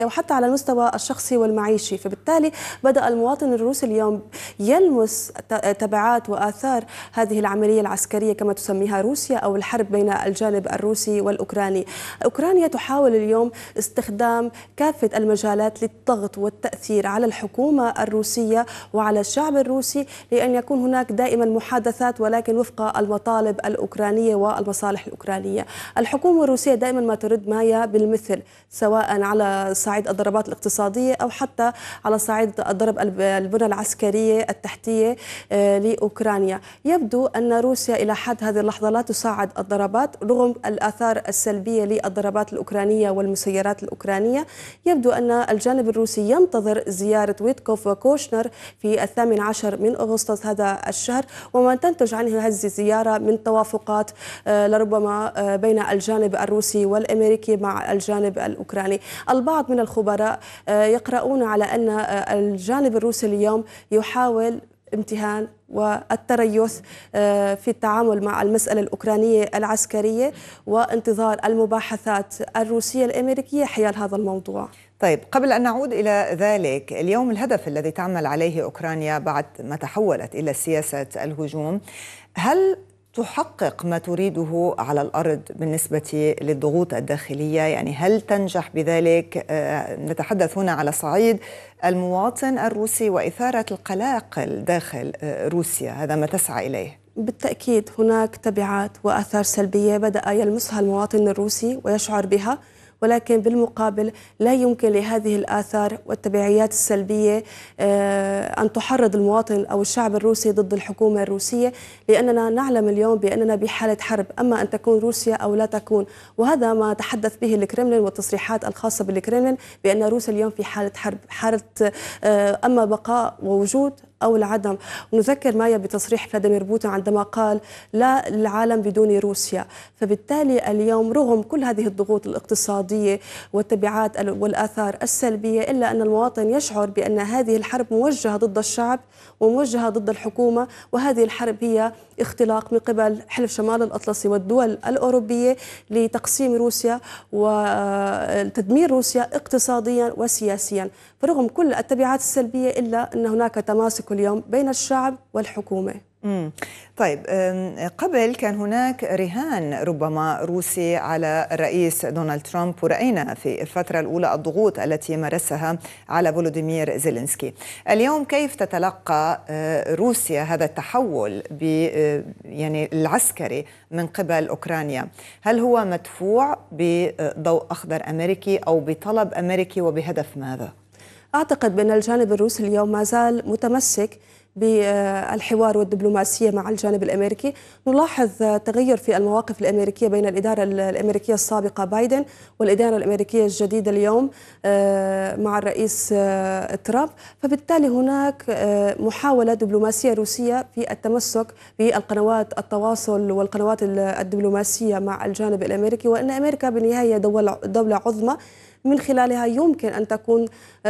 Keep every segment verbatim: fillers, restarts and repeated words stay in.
وحتى على المستوى الشخصي والمعيشي. فبالتالي بدأ المواطن الروسي اليوم يلمس تبعات وآثار هذه العملية العسكرية كما تسميها روسيا، أو الحرب بين الجانب الروسي والأوكراني. أوكرانيا تحاول اليوم استخدام كافة المجالات للضغط والتأثير على الحكومة الروسية وعلى الشعب الروسي، لأن يكون هناك دائما محادثات ولكن وفق المطالب الأوكرانية والمصالح الأوكرانية. الحكومة الروسية دائما ما ترد ما بالمثل، سواء على صعيد الضربات الاقتصادية أو حتى على صعيد الضرب البنى العسكرية التحتية لأوكرانيا. يبدو أن روسيا إلى حد هذه اللحظة لا تساعد الضربات رغم الآثار السلبية للضربات الأوكرانية والمسيرات الأوكرانية. يبدو أن الجانب الروسي ينتظر زيارة ويتكوف وكوشنر في الثامن عشر من أغسطس هذا الشهر، وما تنتج عنه هذه الزيارة من توافقات لربما بين الجانب الروسي والأمريكي مع الجانب الأوكراني. البعض من الخبراء يقرؤون على أن الجانب الروسي اليوم يحاول امتهان والتريث في التعامل مع المسألة الأوكرانية العسكرية، وانتظار المباحثات الروسية الأمريكية حيال هذا الموضوع. طيب، قبل أن نعود إلى ذلك، اليوم الهدف الذي تعمل عليه أوكرانيا بعد ما تحولت إلى سياسة الهجوم، هل تحقق ما تريده على الأرض بالنسبة للضغوط الداخلية؟ يعني هل تنجح بذلك؟ نتحدث هنا على صعيد المواطن الروسي وإثارة القلاقل داخل روسيا، هذا ما تسعى إليه. بالتأكيد هناك تبعات وآثار سلبية بدأ يلمسها المواطن الروسي ويشعر بها، ولكن بالمقابل لا يمكن لهذه الآثار والتبعيات السلبية أن تحرض المواطن أو الشعب الروسي ضد الحكومة الروسية، لأننا نعلم اليوم بأننا بحالة حرب، أما أن تكون روسيا أو لا تكون. وهذا ما تحدث به الكرملين والتصريحات الخاصة بالكرملين بأن روسيا اليوم في حالة حرب، حالة أما بقاء ووجود أو العدم. ونذكر مايا بتصريح فلاديمير بوتين عندما قال لا للعالم بدون روسيا. فبالتالي اليوم رغم كل هذه الضغوط الاقتصادية والتبعات والآثار السلبية، إلا أن المواطن يشعر بأن هذه الحرب موجهة ضد الشعب وموجهة ضد الحكومة، وهذه الحرب هي اختلاق من قبل حلف شمال الأطلسي والدول الأوروبية لتقسيم روسيا وتدمير روسيا اقتصاديا وسياسيا. فرغم كل التبعات السلبية إلا أن هناك تماسك اليوم بين الشعب والحكومة. مم. طيب، قبل كان هناك رهان ربما روسي على الرئيس دونالد ترامب، ورأينا في الفترة الأولى الضغوط التي مارسها على فولوديمير زيلينسكي. اليوم كيف تتلقى روسيا هذا التحول يعني العسكري من قبل أوكرانيا؟ هل هو مدفوع بضوء أخضر أمريكي أو بطلب أمريكي، وبهدف ماذا؟ أعتقد بأن الجانب الروسي اليوم ما زال متمسك بالحوار والدبلوماسية مع الجانب الأمريكي. نلاحظ تغير في المواقف الأمريكية بين الإدارة الأمريكية السابقة بايدن والإدارة الأمريكية الجديدة اليوم مع الرئيس ترامب. فبالتالي هناك محاولة دبلوماسية روسية في التمسك بالقنوات التواصل والقنوات الدبلوماسية مع الجانب الأمريكي، وأن أمريكا بالنهاية دولة عظمى من خلالها يمكن أن تكون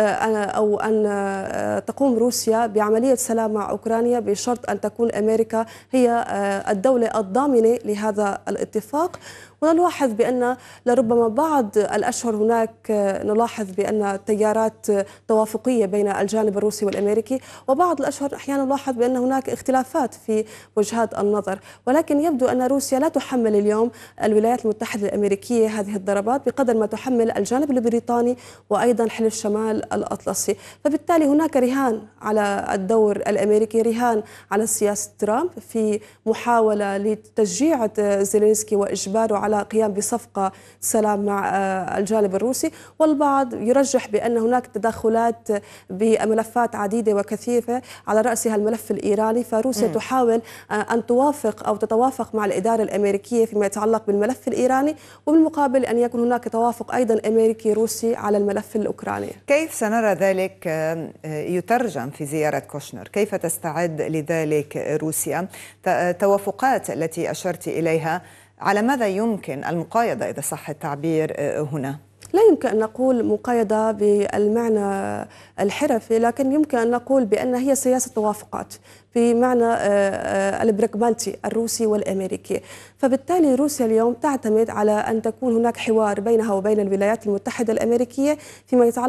أو أن تقوم روسيا بعملية سلام مع أوكرانيا، بشرط أن تكون أمريكا هي الدولة الضامنة لهذا الاتفاق. ونلاحظ بأن لربما بعض الأشهر هناك نلاحظ بأن تيارات توافقية بين الجانب الروسي والأمريكي، وبعض الأشهر أحيانا نلاحظ بأن هناك اختلافات في وجهات النظر. ولكن يبدو أن روسيا لا تحمل اليوم الولايات المتحدة الأمريكية هذه الضربات بقدر ما تحمل الجانب البريطاني وأيضا حلف شمال الأطلسي. فبالتالي هناك رهان على الدور الأمريكي، رهان على سياسة ترامب في محاولة لتشجيع زيلينسكي وإجباره على قيام بصفقة سلام مع الجانب الروسي. والبعض يرجح بأن هناك تدخلات بملفات عديدة وكثيرة، على رأسها الملف الإيراني. فروسيا م. تحاول أن توافق أو تتوافق مع الإدارة الأمريكية فيما يتعلق بالملف الإيراني، وبالمقابل أن يكون هناك توافق أيضا أمريكي روسي على الملف الأوكراني. كيف سنرى ذلك يترجم في زيارة كوشنر؟ كيف تستعد لذلك روسيا؟ توافقات التي أشرت إليها، على ماذا يمكن المقايضة إذا صح التعبير هنا؟ لا يمكن أن نقول مقايضة بالمعنى الحرفي، لكن يمكن أن نقول بأن هي سياسة توافقات بمعنى البراغماتي الروسي والأمريكي. فبالتالي روسيا اليوم تعتمد على أن تكون هناك حوار بينها وبين الولايات المتحدة الأمريكية فيما يتعلق